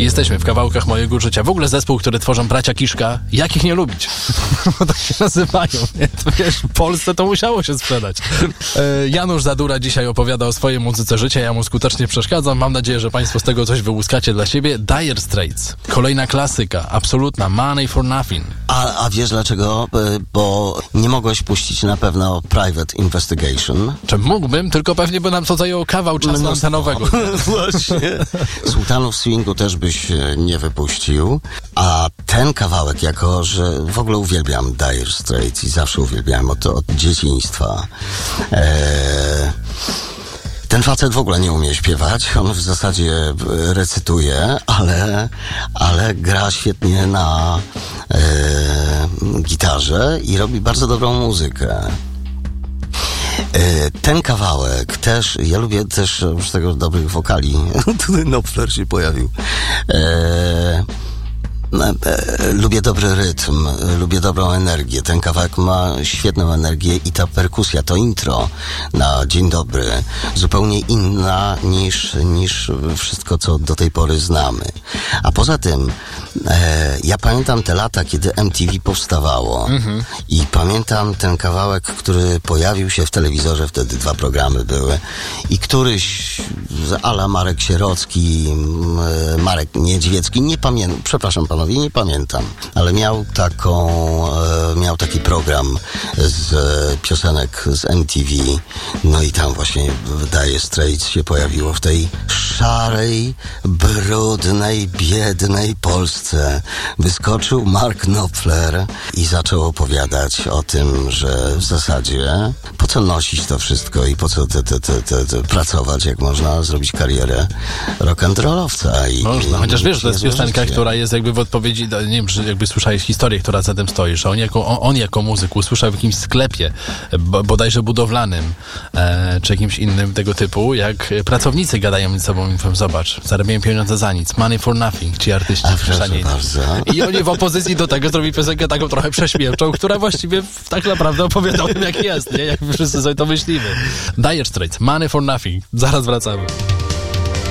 Jesteśmy w kawałkach mojego życia. W ogóle zespół, który tworzą bracia Kiszka, jak ich nie lubić? Bo tak się nazywają. Nie? To wiesz, w Polsce to musiało się sprzedać. Janusz Zadura dzisiaj opowiada o swojej muzyce życia. Ja mu skutecznie przeszkadzam. Mam nadzieję, że państwo z tego coś wyłuskacie dla siebie. Dire Straits. Kolejna klasyka. Absolutna. Money for Nothing. A wiesz dlaczego? Bo nie mogłeś puścić na pewno Private Investigation. Czy mógłbym? Tylko pewnie by nam to zajęło kawał czasu antenowego. Właśnie. Sultanów Swingu też byś nie wypuścił. A ten kawałek, jako że w ogóle uwielbiam Dire Straits i zawsze uwielbiałem od dzieciństwa. Ten facet w ogóle nie umie śpiewać, on w zasadzie recytuje, ale gra świetnie na gitarze i robi bardzo dobrą muzykę. Ten kawałek też, ja lubię też z tego dobrych wokali, tutaj Knopfler się pojawił. Lubię dobry rytm, lubię dobrą energię. Ten kawałek ma świetną energię i ta perkusja, to intro na Dzień Dobry, zupełnie inna niż wszystko, co do tej pory znamy. A poza tym, ja pamiętam te lata, kiedy MTV powstawało i pamiętam ten kawałek, który pojawił się w telewizorze, wtedy 2 programy były i któryś a la Marek Sierocki, Marek Niedźwiecki, nie pamiętam, ale miał taki program z piosenek z MTV, no i tam właśnie Dire Straits się pojawiło w tej szarej, brudnej, biednej Polsce. Wyskoczył Mark Knopfler i zaczął opowiadać o tym, że w zasadzie po co nosić to wszystko i po co pracować, jak można zrobić karierę rock'n'rollowca. Można, chociaż wiesz, to jest piosenka, która jest jakby w odpowiedzi, nie wiem, czy jakby słyszałeś historię, która za tym stoi, że on jako muzyk usłyszał w jakimś sklepie, bodajże budowlanym, czy jakimś innym tego typu, jak pracownicy gadają między sobą i mówią, zobacz, zarabiają pieniądze za nic, money for nothing, ci artyści chrzanieni. I oni w opozycji do tego zrobili piosenkę taką trochę prześmiewczą, która właściwie tak naprawdę opowiada o tym, jak jest, nie? Jak wszyscy sobie to myślimy. Dire Straits, money for nothing. Zaraz wracamy.